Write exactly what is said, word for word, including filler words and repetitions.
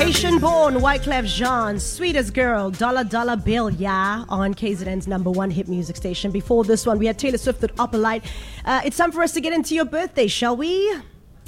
Nation Born, Wyclef Jean, Sweetest Girl, Dollar Dollar Bill, yeah, on K Z N's number one hit music station. Before this one, we had Taylor Swift with Upper Light. Uh, it's time for us to get into your birthday, shall we?